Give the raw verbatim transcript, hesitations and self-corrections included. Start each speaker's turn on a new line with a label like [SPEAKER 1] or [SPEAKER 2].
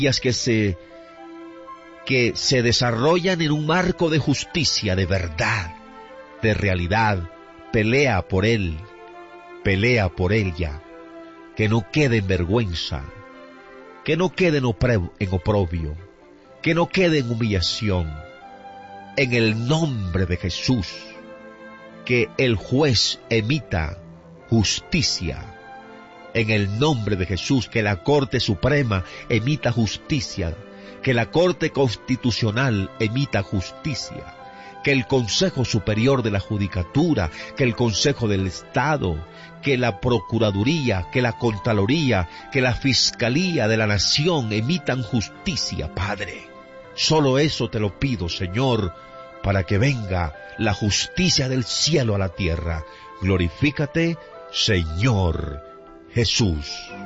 [SPEAKER 1] que se, que se desarrollan en un marco de justicia, de verdad, de realidad. Pelea por él, pelea por ella, que no quede en vergüenza, que no quede en, opre- en oprobio, que no quede en humillación. En el nombre de Jesús, que el juez emita justicia. En el nombre de Jesús, que la Corte Suprema emita justicia, que la Corte Constitucional emita justicia, que el Consejo Superior de la Judicatura, que el Consejo del Estado, que la Procuraduría, que la Contraloría, que la Fiscalía de la Nación emitan justicia, Padre. Solo eso te lo pido, Señor, para que venga la justicia del cielo a la tierra. Glorifícate, Señor Jesús.